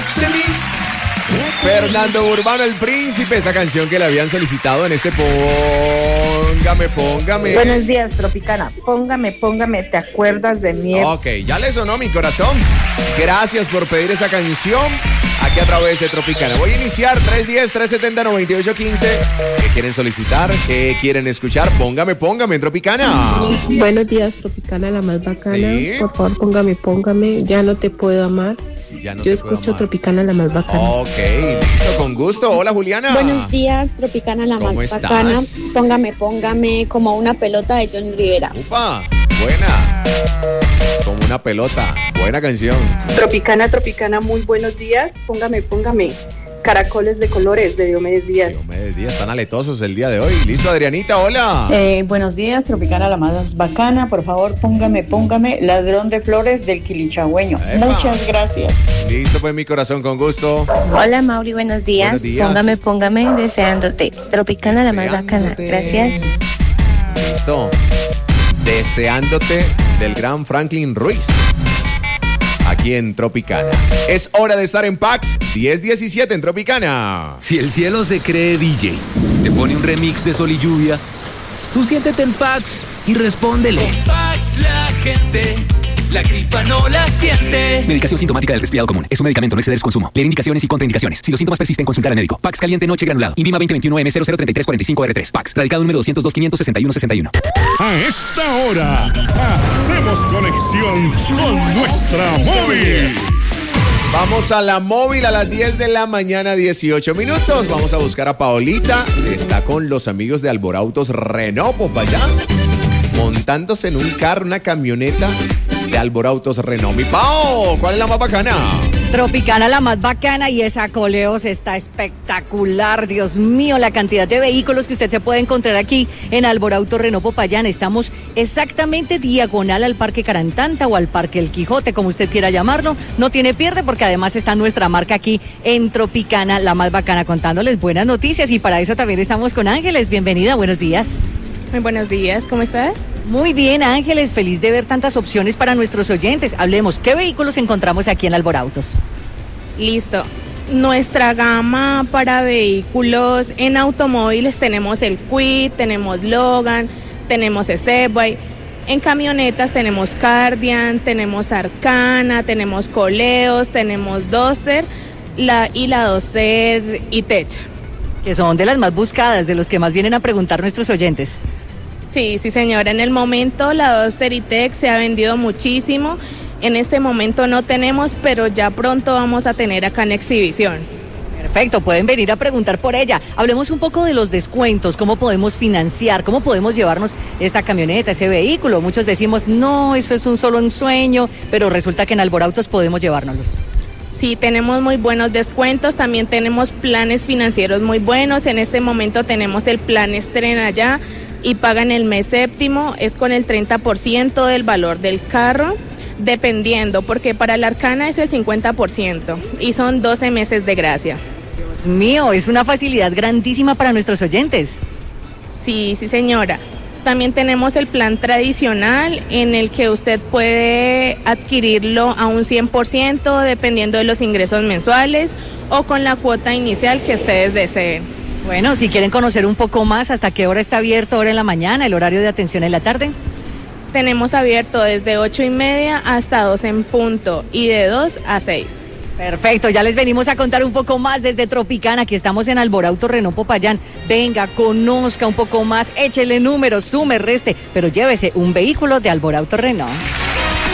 Destiny. Fernando Urbano, el príncipe, esa canción que le habían solicitado en este Póngame. Buenos días, Tropicana. Póngame, ¿te acuerdas de mí? Ok, ya le sonó mi corazón. Gracias por pedir esa canción aquí a través de Tropicana. Voy a iniciar 310-370-9815. ¿Qué quieren solicitar? ¿Qué quieren escuchar? Póngame en Tropicana. Buenos días, Tropicana, la más bacana. Sí. Por favor, póngame. Ya no te puedo amar. Yo escucho Tropicana, la más bacana. Ok, listo, con gusto. Hola, Juliana. Buenos días, Tropicana, la más bacana. Póngame como una pelota de Johnny Rivera. Upa, buena. Como una pelota. Buena canción. Tropicana, muy buenos días. Póngame. Caracoles de colores de Diomedes Díaz. Están aletosos el día de hoy. Listo, Adrianita, hola. Buenos días, Tropicana, la más bacana. Por favor, póngame, Ladrón de Flores del Quilichagüeño. Epa. Muchas gracias. Listo, pues mi corazón, con gusto. Hola, Mauri, buenos días. Póngame, deseándote. Tropicana, la más bacana. Gracias. Listo. Deseándote del gran Franklin Ruiz. Aquí en Tropicana. Es hora de estar en PAX 1017 en Tropicana. Si el cielo se cree DJ, te pone un remix de Sol y Lluvia, tú siéntete en PAX y respóndele. Con PAX la gente, la gripa no la siente. Medicación sintomática del resfriado común. Es un medicamento, no exceder su consumo. Leer indicaciones y contraindicaciones. Si los síntomas persisten, consultar al médico. PAX caliente noche granulado. INVIMA 2021-M003345R3. PAX. Radicado número 202-561-61. A esta hora, hacemos conexión con nuestra móvil. Vamos a la móvil a las 10 de la mañana, 18 minutos. Vamos a buscar a Paolita. Está con los amigos de Alborautos Renault, allá, montándose en un carro, una camioneta de Alborautos Renault. Mi Pao, ¿cuál es la más bacana? Tropicana, la más bacana, y esa Coleos está espectacular. Dios mío, la cantidad de vehículos que usted se puede encontrar aquí en Alborauto Renault Popayán. Estamos exactamente diagonal al Parque Carantanta o al Parque El Quijote, como usted quiera llamarlo. No tiene pierde, porque además está nuestra marca aquí en Tropicana, la más bacana, contándoles buenas noticias. Y para eso también estamos con Ángeles. Bienvenida, buenos días. Muy buenos días, ¿cómo estás? Muy bien, Ángeles, feliz de ver tantas opciones para nuestros oyentes. Hablemos, ¿qué vehículos encontramos aquí en Alborautos? Listo. Nuestra gama para vehículos en automóviles tenemos el Kwid, tenemos Logan, tenemos Stepway. En camionetas tenemos Cardian, tenemos Arcana, tenemos Coleos, tenemos Duster y la Duster E-Tech. Que son de las más buscadas, de los que más vienen a preguntar nuestros oyentes. Sí, señora. En el momento la Duster E-Tech se ha vendido muchísimo. En este momento no tenemos, pero ya pronto vamos a tener acá en exhibición. Perfecto, pueden venir a preguntar por ella. Hablemos un poco de los descuentos, cómo podemos financiar, cómo podemos llevarnos esta camioneta, ese vehículo. Muchos decimos, no, eso es solo un sueño, pero resulta que en Alborautos podemos llevárnoslos. Sí, tenemos muy buenos descuentos, también tenemos planes financieros muy buenos. En este momento tenemos el plan Estrena Ya y pagan el mes séptimo, es con el 30% del valor del carro, dependiendo, porque para la Arcana es el 50% y son 12 meses de gracia. Dios mío, es una facilidad grandísima para nuestros oyentes. Sí, señora. También tenemos el plan tradicional en el que usted puede adquirirlo a un 100% dependiendo de los ingresos mensuales o con la cuota inicial que ustedes deseen. Bueno, si quieren conocer un poco más, ¿hasta qué hora está abierto? ¿Hora en la mañana? ¿El horario de atención en la tarde? Tenemos abierto desde 8:30 hasta 2 en punto y de 2 a 6. Perfecto, ya les venimos a contar un poco más desde Tropicana, que estamos en Alborauto Renault Popayán. Venga, conozca un poco más, échele números, sume, reste, pero llévese un vehículo de Alborauto Renault.